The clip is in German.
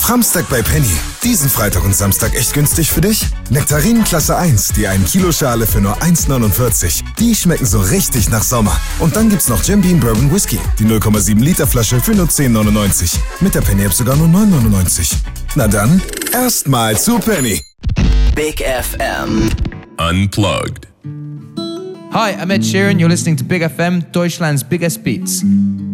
Samstag bei Penny. Diesen Freitag und Samstag echt günstig für dich? Nektarinen Klasse 1, die 1 Kilo Schale für nur 1,49. Die schmecken so richtig nach Sommer. Und dann gibt's noch Jim Beam Bourbon Whisky, die 0,7 Liter Flasche für nur 10,99. Mit der Penny App sogar nur 9,99. Na dann, erstmal zu Penny. Big FM. Unplugged. Hi, I'm Ed Sheeran. You're listening to Big FM, Deutschland's biggest beats.